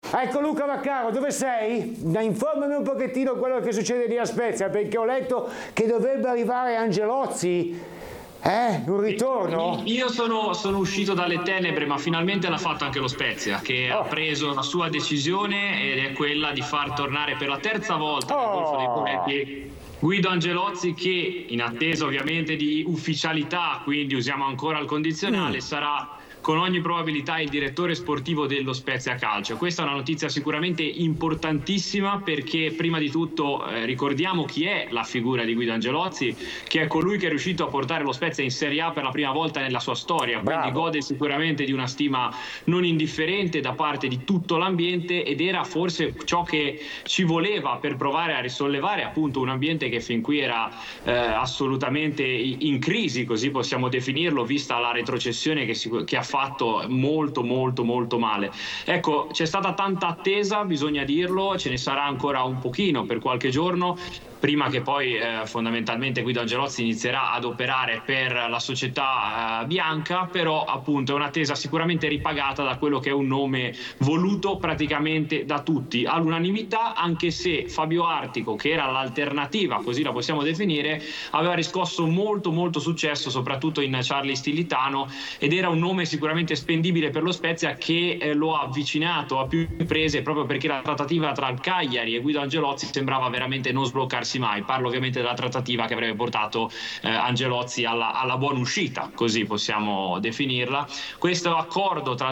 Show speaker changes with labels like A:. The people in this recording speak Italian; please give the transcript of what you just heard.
A: Ecco Luca Vaccaro, dove sei? Informami un pochettino quello che succede lì a Spezia, perché ho letto che dovrebbe arrivare Angelozzi. Un ritorno?
B: Io sono uscito dalle tenebre, ma finalmente l'ha fatto anche lo Spezia, che ha preso la sua decisione ed è quella di far tornare per la terza volta nel Golfo dei Poeti Guido Angelozzi, che in attesa ovviamente di ufficialità, quindi usiamo ancora il condizionale, sarà con ogni probabilità il direttore sportivo dello Spezia Calcio. Questa è una notizia sicuramente importantissima, perché prima di tutto ricordiamo chi è la figura di Guido Angelozzi, che è colui che è riuscito a portare lo Spezia in Serie A per la prima volta nella sua storia. Quindi gode sicuramente di una stima non indifferente da parte di tutto l'ambiente, ed era forse ciò che ci voleva per provare a risollevare appunto un ambiente che fin qui era assolutamente in crisi, così possiamo definirlo, vista la retrocessione che ha fatto molto male. Ecco, c'è stata tanta attesa, bisogna dirlo, ce ne sarà ancora un pochino per qualche giorno, prima che poi fondamentalmente Guido Angelozzi inizierà ad operare per la società bianca, però appunto è un'attesa sicuramente ripagata da quello che è un nome voluto praticamente da tutti all'unanimità, anche se Fabio Artico, che era l'alternativa, così la possiamo definire, aveva riscosso molto successo soprattutto in Charlie Stilitano, ed era un nome sicuramente spendibile per lo Spezia, che lo ha avvicinato a più riprese, proprio perché la trattativa tra il Cagliari e Guido Angelozzi sembrava veramente non sbloccarsi mai. Parlo ovviamente della trattativa che avrebbe portato Angelozzi alla buona uscita, così possiamo definirla. Questo accordo tra